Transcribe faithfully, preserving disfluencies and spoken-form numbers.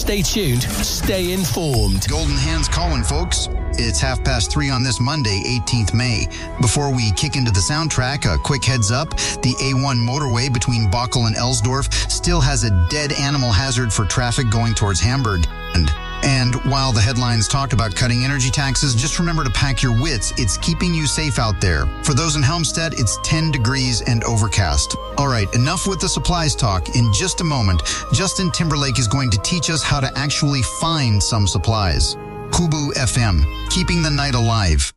Stay tuned, stay informed. Golden Hands calling, folks. It's half past three on this Monday, eighteenth of May. Before we kick into the soundtrack, a quick heads up. The A one motorway between Bokel and Elsdorf still has a dead animal hazard for traffic going towards Hamburg. And, and while the headlines talk about cutting energy taxes, just remember to pack your wits. It's keeping you safe out there. For those in Helmstead, it's ten degrees and overcast. All right, enough with the supplies talk. In just a moment, Justin Timberlake is going to teach us how to actually find some supplies. Kubu F M, keeping the night alive.